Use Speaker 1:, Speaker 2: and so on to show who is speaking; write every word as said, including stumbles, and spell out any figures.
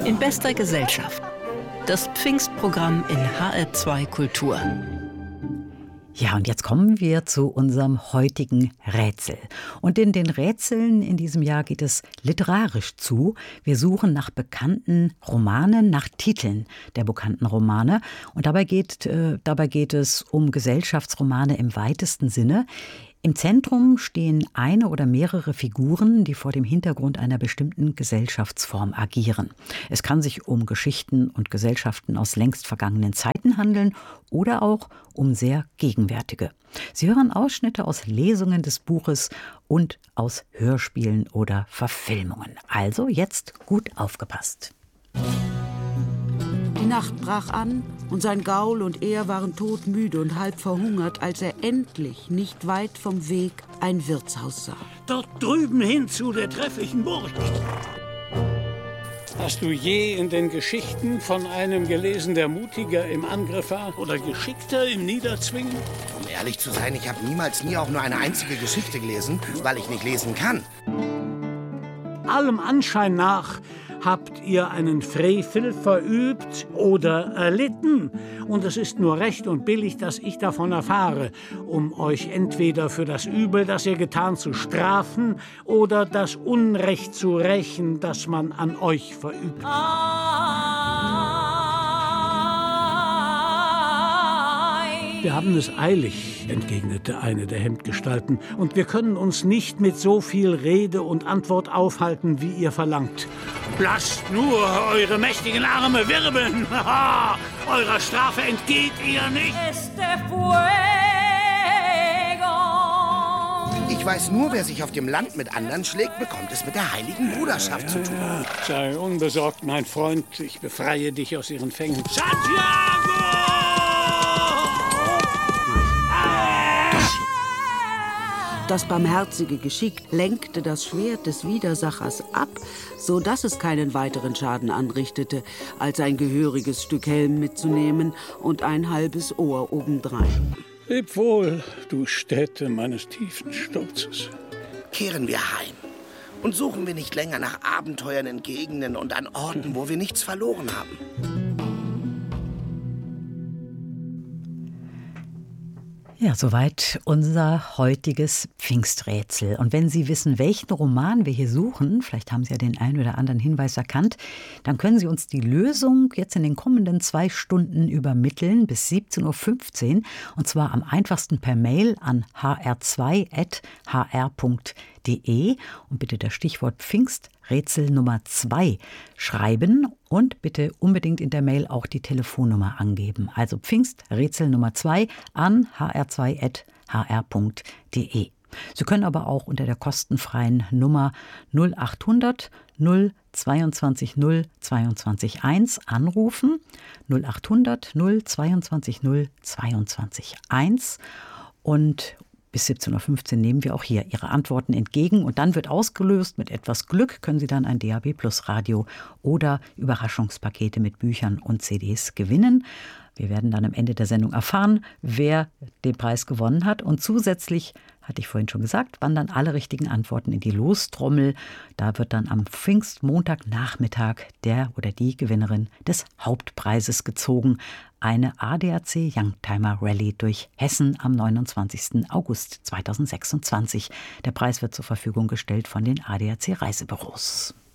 Speaker 1: In bester Gesellschaft. Das Pfingstprogramm in H R zwei Kultur.
Speaker 2: Ja, und jetzt kommen wir zu unserem heutigen Rätsel. Und in den Rätseln in diesem Jahr geht es literarisch zu. Wir suchen nach bekannten Romanen, nach Titeln der bekannten Romane. Und dabei geht, äh, dabei geht es um Gesellschaftsromane im weitesten Sinne. Im Zentrum stehen eine oder mehrere Figuren, die vor dem Hintergrund einer bestimmten Gesellschaftsform agieren. Es kann sich um Geschichten und Gesellschaften aus längst vergangenen Zeiten handeln oder auch um sehr gegenwärtige. Sie hören Ausschnitte aus Lesungen des Buches und aus Hörspielen oder Verfilmungen. Also jetzt gut aufgepasst.
Speaker 3: Die Nacht brach an und sein Gaul und er waren todmüde und halb verhungert, als er endlich nicht weit vom Weg ein Wirtshaus sah.
Speaker 4: Dort drüben hin zu der trefflichen Burg. Hast du je in den Geschichten von einem gelesen, der mutiger im Angriff war oder geschickter im Niederzwingen?
Speaker 5: Um ehrlich zu sein, ich habe niemals nie auch nur eine einzige Geschichte gelesen, weil ich nicht lesen kann.
Speaker 4: Allem Anschein nach habt ihr einen Frevel verübt oder erlitten. Und es ist nur recht und billig, dass ich davon erfahre, um euch entweder für das Übel, das ihr getan, zu strafen oder das Unrecht zu rächen, das man an euch verübt. Wir haben es eilig, entgegnete eine der Hemdgestalten, und wir können uns nicht mit so viel Rede und Antwort aufhalten, wie ihr verlangt. Lasst nur eure mächtigen Arme wirbeln! Eurer Strafe entgeht ihr nicht!
Speaker 5: Ich weiß nur, wer sich auf dem Land mit anderen schlägt, bekommt es mit der heiligen Bruderschaft zu tun.
Speaker 4: Sei unbesorgt, mein Freund, ich befreie dich aus ihren Fängen. Santiago!
Speaker 3: Das barmherzige Geschick lenkte das Schwert des Widersachers ab, so dass es keinen weiteren Schaden anrichtete, als ein gehöriges Stück Helm mitzunehmen und ein halbes Ohr obendrein.
Speaker 4: Leb wohl, du Stätte meines tiefen Sturzes.
Speaker 5: Kehren wir heim und suchen wir nicht länger nach Abenteuern in Gegenden und an Orten, wo wir nichts verloren haben.
Speaker 2: Ja, soweit unser heutiges Pfingsträtsel. Und wenn Sie wissen, welchen Roman wir hier suchen, vielleicht haben Sie ja den einen oder anderen Hinweis erkannt, dann können Sie uns die Lösung jetzt in den kommenden zwei Stunden übermitteln bis siebzehn Uhr fünfzehn. Und zwar am einfachsten per Mail an h r zwei at h r punkt d e und bitte das Stichwort Pfingsträtsel Nummer zwei schreiben und bitte unbedingt in der Mail auch die Telefonnummer angeben. Also Pfingsträtsel Nummer zwei an h r zwei at h r punkt d e. Sie können aber auch unter der kostenfreien Nummer null achthundert null zweiundzwanzig null zweiundzwanzig eins anrufen. null achthundert null zweiundzwanzig null zweiundzwanzig eins und bis siebzehn Uhr fünfzehn nehmen wir auch hier Ihre Antworten entgegen und dann wird ausgelöst. Mit etwas Glück können Sie dann ein D A B Plus Radio oder Überraschungspakete mit Büchern und C Ds gewinnen. Wir werden dann am Ende der Sendung erfahren, wer den Preis gewonnen hat. Und zusätzlich, hatte ich vorhin schon gesagt, wandern alle richtigen Antworten in die Lostrommel. Da wird dann am Pfingstmontagnachmittag der oder die Gewinnerin des Hauptpreises gezogen. Eine A D A C Youngtimer Rallye durch Hessen am neunundzwanzigsten August zweitausendsechsundzwanzig. Der Preis wird zur Verfügung gestellt von den A D A C Reisebüros.